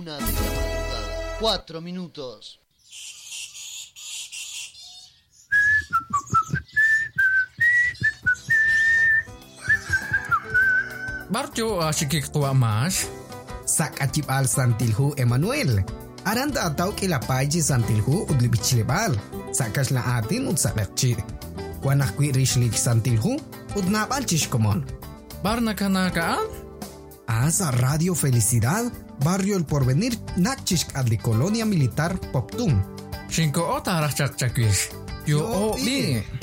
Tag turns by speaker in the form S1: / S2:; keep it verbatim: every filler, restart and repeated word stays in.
S1: Una de la madrugada, cuatro minutos.
S2: Barjo asyik tua mas.
S3: Sak acip al santilhu Emmanuel. Aranda atau kila paji santilhu udli bichlebal. Sakas la atin ud sakakci. Wanah kui rishlik santilhu ud napal chishkomon.
S2: Bar nakanakaan?
S3: Asa Radio Felicidad, Barrio El Porvenir, nakchishk adli Colonia Militar Poptum.
S2: Shinko otarah cak-cakwish. Yo o bi.